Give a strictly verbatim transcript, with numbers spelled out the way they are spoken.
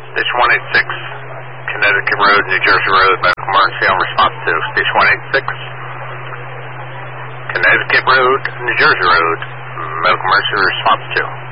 Station one eighty-six, Connecticut Road, New Jersey Road, medical emergency on response to. Station one eighty-six, Connecticut Road, New Jersey Road, medical emergency response to.